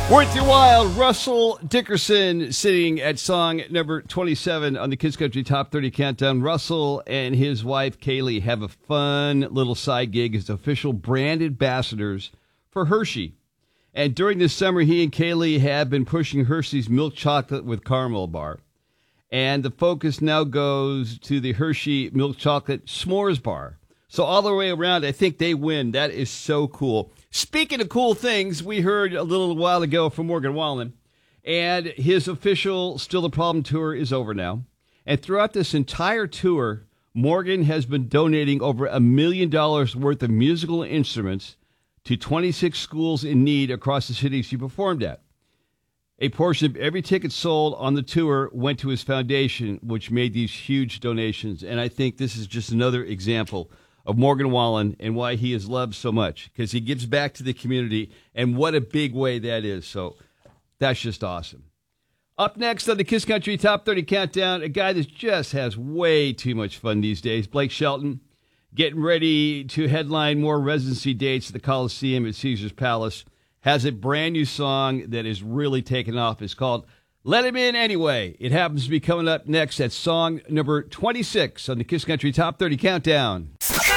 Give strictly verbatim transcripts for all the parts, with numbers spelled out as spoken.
Worth your while, Russell Dickerson sitting at song number twenty-seven on the Kiss Country Top thirty Countdown. Russell and his wife, Kaylee, have a fun little side gig as official brand ambassadors for Hershey. And during this summer, he and Kaylee have been pushing Hershey's milk chocolate with caramel bar. And the focus now goes to the Hershey milk chocolate s'mores bar. So all the way around, I think they win. That is so cool. Speaking of cool things, we heard a little while ago from Morgan Wallen, and his official Still the Problem tour is over now. And throughout this entire tour, Morgan has been donating over a million dollars worth of musical instruments to twenty-six schools in need across the cities he performed at. A portion of every ticket sold on the tour went to his foundation, which made these huge donations. And I think this is just another example of Morgan Wallen and why he is loved so much, because he gives back to the community, and what a big way that is. So that's just awesome. Up next on the Kiss Country Top thirty Countdown, a guy that just has way too much fun these days, Blake Shelton, getting ready to headline more residency dates at the Coliseum at Caesars Palace, has a brand new song that is really taken off. It's called Let Him In Anyway. It happens to be coming up next at song number twenty-six on the Kiss Country Top thirty Countdown.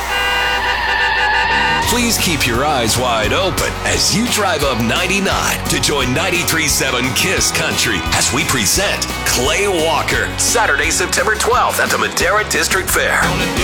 Please keep your eyes wide open as you drive up ninety-nine to join ninety-three point seven Kiss Country as we present Clay Walker, Saturday, September twelfth at the Madera District Fair.